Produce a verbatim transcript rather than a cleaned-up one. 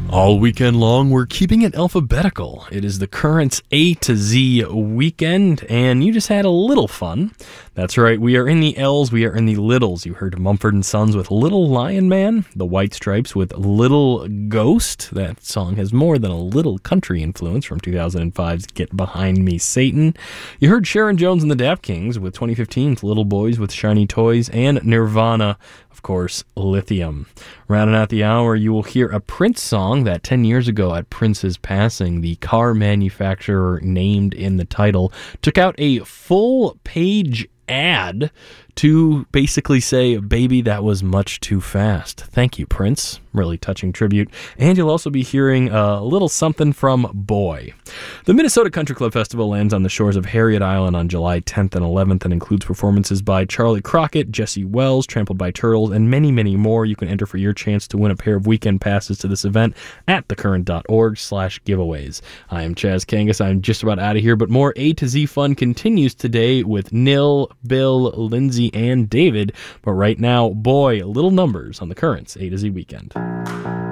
All weekend long, we're keeping it alphabetical. It is the Currents A to Z weekend, and you just had a little fun. That's right, we are in the L's, we are in the littles. You heard Mumford and Sons with Little Lion Man, the White Stripes with Little Ghost. That song has more than a little country influence from two thousand five's Get Behind Me, Satan. You heard Sharon Jones and the Dap Kings with twenty fifteen's Little Boys with Shiny Toys, and Nirvana, of course, Lithium. Rounding out the hour, you will hear a Prince song that ten years ago at Prince's passing, the car manufacturer named in the title took out a full-page ad to basically say, baby, that was much too fast. Thank you, Prince. Really touching tribute. And you'll also be hearing a little something from Boy. The Minnesota Country Club Festival lands on the shores of Harriet Island on July tenth and eleventh and includes performances by Charlie Crockett, Jesse Wells, Trampled by Turtles, and many, many more. You can enter for your chance to win a pair of weekend passes to this event at thecurrent.org slash giveaways. I am Chaz Kangas. I'm just about out of here, but more A to Z fun continues today with Nil, Bill, Lindsay, and David. But right now, Boy, little numbers on the Currents A to Z weekend.